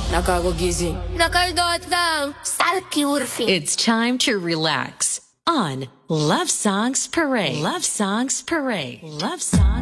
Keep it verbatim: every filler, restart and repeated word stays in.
Nakagugising. Nakaldot lang. Salki urfi. It's time to relax on Love Songs Parade. Love Songs Parade. Love Songs.